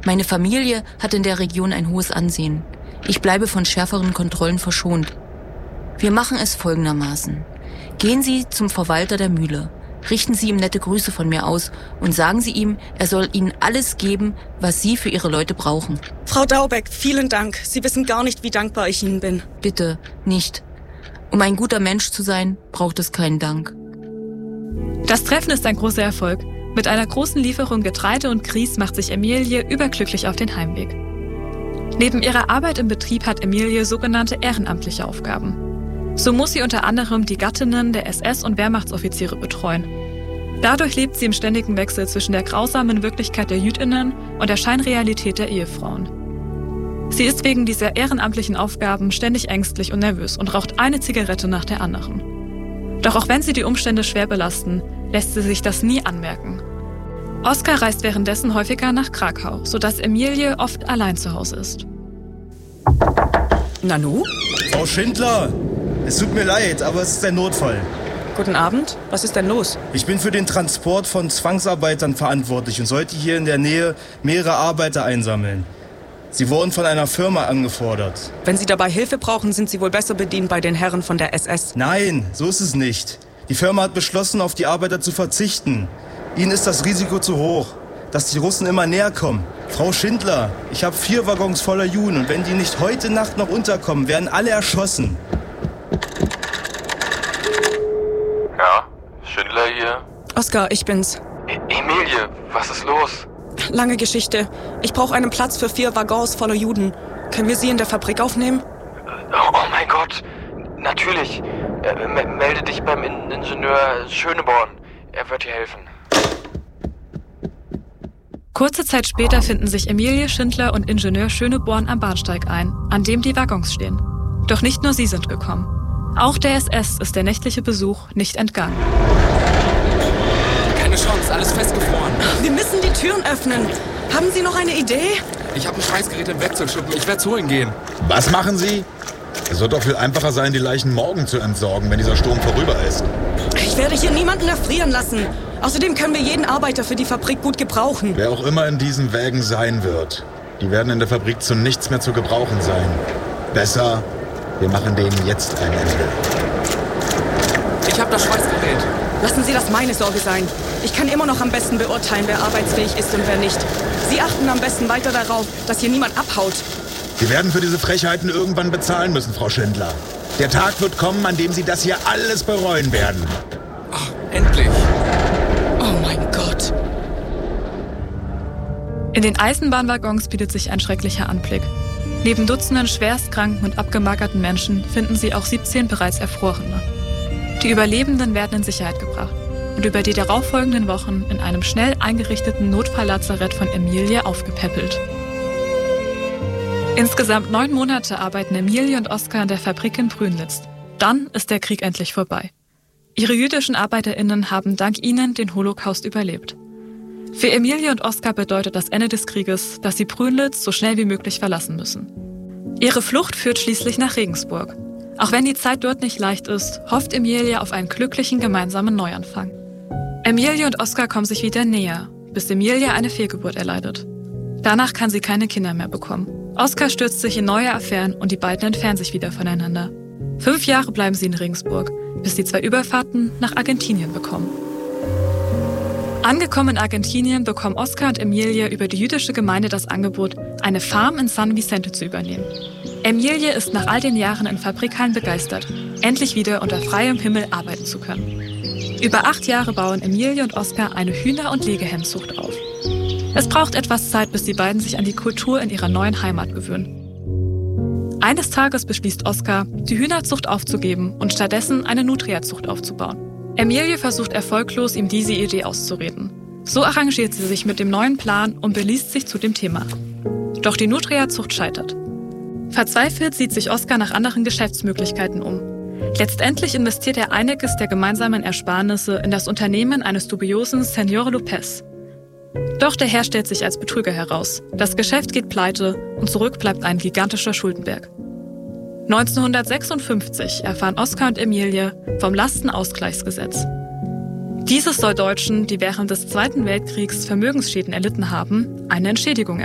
Meine Familie hat in der Region ein hohes Ansehen. Ich bleibe von schärferen Kontrollen verschont. Wir machen es folgendermaßen. Gehen Sie zum Verwalter der Mühle. Richten Sie ihm nette Grüße von mir aus und sagen Sie ihm, er soll Ihnen alles geben, was Sie für Ihre Leute brauchen. Frau Daubeck, vielen Dank. Sie wissen gar nicht, wie dankbar ich Ihnen bin. Bitte, nicht. Um ein guter Mensch zu sein, braucht es keinen Dank. Das Treffen ist ein großer Erfolg. Mit einer großen Lieferung Getreide und Grieß macht sich Emilie überglücklich auf den Heimweg. Neben ihrer Arbeit im Betrieb hat Emilie sogenannte ehrenamtliche Aufgaben. So muss sie unter anderem die Gattinnen der SS- und Wehrmachtsoffiziere betreuen. Dadurch lebt sie im ständigen Wechsel zwischen der grausamen Wirklichkeit der Jüdinnen und der Scheinrealität der Ehefrauen. Sie ist wegen dieser ehrenamtlichen Aufgaben ständig ängstlich und nervös und raucht eine Zigarette nach der anderen. Doch auch wenn sie die Umstände schwer belasten, lässt sie sich das nie anmerken. Oskar reist währenddessen häufiger nach Krakau, sodass Emilie oft allein zu Hause ist. Nanu? Frau Schindler, es tut mir leid, aber es ist ein Notfall. Guten Abend. Was ist denn los? Ich bin für den Transport von Zwangsarbeitern verantwortlich und sollte hier in der Nähe mehrere Arbeiter einsammeln. Sie wurden von einer Firma angefordert. Wenn Sie dabei Hilfe brauchen, sind Sie wohl besser bedient bei den Herren von der SS. Nein, so ist es nicht. Die Firma hat beschlossen, auf die Arbeiter zu verzichten. Ihnen ist das Risiko zu hoch, dass die Russen immer näher kommen. Frau Schindler, ich habe 4 Waggons voller Juden und wenn die nicht heute Nacht noch unterkommen, werden alle erschossen. Ja, Schindler hier. Oskar, ich bin's. Emilie, was ist los? Lange Geschichte. Ich brauche einen Platz für 4 Waggons voller Juden. Können wir sie in der Fabrik aufnehmen? Oh mein Gott, natürlich. Melde dich beim Ingenieur Schöneborn. Er wird dir helfen. Kurze Zeit später finden sich Emilie Schindler und Ingenieur Schöneborn am Bahnsteig ein, an dem die Waggons stehen. Doch nicht nur sie sind gekommen. Auch der SS ist der nächtliche Besuch nicht entgangen. Keine Chance, alles festgefroren. Wir müssen die Türen öffnen. Haben Sie noch eine Idee? Ich habe ein Schweißgerät im Wechselschuppen. Ich werde holen gehen. Was machen Sie? Es wird doch viel einfacher sein, die Leichen morgen zu entsorgen, wenn dieser Sturm vorüber ist. Ich werde hier niemanden erfrieren lassen. Außerdem können wir jeden Arbeiter für die Fabrik gut gebrauchen. Wer auch immer in diesen Wägen sein wird, die werden in der Fabrik zu nichts mehr zu gebrauchen sein. Besser, wir machen denen jetzt ein Ende. Ich habe das Schweißgerät. Lassen Sie das meine Sorge sein. Ich kann immer noch am besten beurteilen, wer arbeitsfähig ist und wer nicht. Sie achten am besten weiter darauf, dass hier niemand abhaut. Sie werden für diese Frechheiten irgendwann bezahlen müssen, Frau Schindler. Der Tag wird kommen, an dem Sie das hier alles bereuen werden. Ach, endlich. Oh mein Gott. In den Eisenbahnwaggons bietet sich ein schrecklicher Anblick. Neben Dutzenden schwerstkranken und abgemagerten Menschen finden sie auch 17 bereits Erfrorene. Die Überlebenden werden in Sicherheit gebracht und über die darauffolgenden Wochen in einem schnell eingerichteten Notfalllazarett von Emilie aufgepäppelt. Insgesamt 9 Monate arbeiten Emilie und Oskar in der Fabrik in Brünnlitz. Dann ist der Krieg endlich vorbei. Ihre jüdischen ArbeiterInnen haben dank ihnen den Holocaust überlebt. Für Emilie und Oskar bedeutet das Ende des Krieges, dass sie Brünnlitz so schnell wie möglich verlassen müssen. Ihre Flucht führt schließlich nach Regensburg. Auch wenn die Zeit dort nicht leicht ist, hofft Emilie auf einen glücklichen gemeinsamen Neuanfang. Emilie und Oskar kommen sich wieder näher, bis Emilie eine Fehlgeburt erleidet. Danach kann sie keine Kinder mehr bekommen. Oskar stürzt sich in neue Affären und die beiden entfernen sich wieder voneinander. 5 Jahre bleiben sie in Regensburg, bis die 2 Überfahrten nach Argentinien bekommen. Angekommen in Argentinien bekommen Oskar und Emilie über die jüdische Gemeinde das Angebot, eine Farm in San Vicente zu übernehmen. Emilie ist nach all den Jahren in Fabrikhallen begeistert, endlich wieder unter freiem Himmel arbeiten zu können. Über 8 Jahre bauen Emilie und Oskar eine Hühner- und Legehennenzucht auf. Es braucht etwas Zeit, bis die beiden sich an die Kultur in ihrer neuen Heimat gewöhnen. Eines Tages beschließt Oskar, die Hühnerzucht aufzugeben und stattdessen eine Nutria-Zucht aufzubauen. Emilie versucht erfolglos, ihm diese Idee auszureden. So arrangiert sie sich mit dem neuen Plan und beliest sich zu dem Thema. Doch die Nutria-Zucht scheitert. Verzweifelt sieht sich Oskar nach anderen Geschäftsmöglichkeiten um. Letztendlich investiert er einiges der gemeinsamen Ersparnisse in das Unternehmen eines dubiosen Señor López. Doch der Herr stellt sich als Betrüger heraus. Das Geschäft geht pleite und zurück bleibt ein gigantischer Schuldenberg. 1956 erfahren Oskar und Emilie vom Lastenausgleichsgesetz. Dieses soll Deutschen, die während des Zweiten Weltkriegs Vermögensschäden erlitten haben, eine Entschädigung